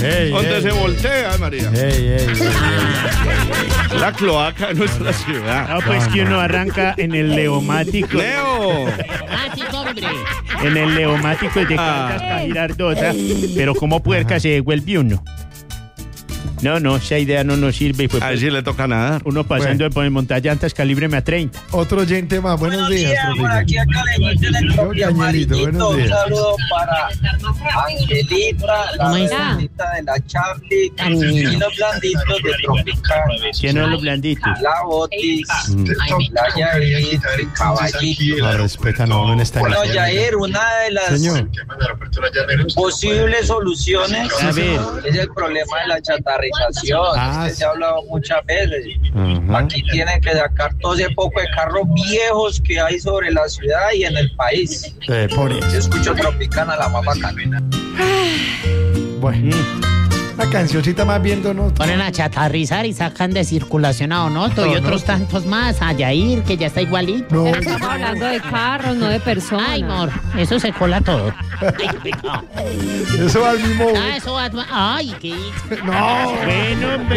donde se voltea, María. La cloaca de nuestra ciudad. No, pues que uno arranca en el Leomático. ¡Leo! En el Leomático de Caldas para Girardota. Pero como puerca se devuelve uno. No, esa idea no nos sirve. A ver si le toca nadar. Uno pasando por el montallantas, calíbreme a 30. Otro oyente más. Buenos días. Por aquí a Caleñito en el propio Danielito, Amarillito. buenos Un días. saludo para Angelita, la blandita de la Charlie, y los blanditos de Tropical. ¿Quién son los blanditos? La Botis, la Yair, el Caballito. La respeta, no, en esta Bueno, Yair, una de las Señor. posibles soluciones A ver. es el problema de la chatarrización. Se ha hablado muchas veces. Ajá. Aquí tienen que sacar todo ese poco de carros viejos que hay sobre la ciudad y en el país. Por eso. Se escucha Tropicana, la más bacana. Bueno. La cancioncita más viendo, ¿no? Ponen a chatarrizar y sacan de circulación a Onoto y otros tantos más. A Yair, que ya está igualito. No. Pero estamos hablando de carros, no de personas. Ay, amor, eso se cola todo. Ay, qué pecado. Eso va al mismo. Ah, eso va. Ay, qué. No. Bueno,